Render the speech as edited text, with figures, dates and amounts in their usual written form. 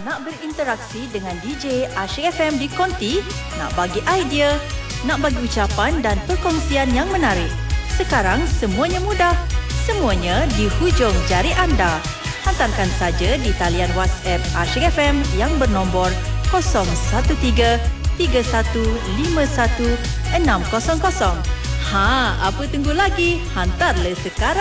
Nak berinteraksi dengan DJ Asyik FM di Konti? Nak bagi idea? Nak bagi ucapan dan perkongsian yang menarik? Sekarang semuanya mudah. Semuanya di hujung jari anda. Hantarkan saja di talian WhatsApp Asyik FM yang bernombor 013-3151-600. Apa tunggu lagi? Hantarlah sekarang.